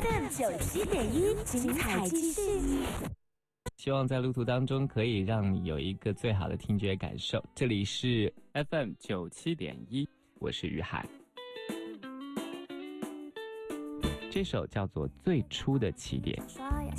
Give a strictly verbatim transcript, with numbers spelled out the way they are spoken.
F M 九七点一，精彩继续。 希望在路途当中可以让你有一个最好的听觉感受。这里是 F M 九七点一，我是于海。这首叫做《最初的起点》。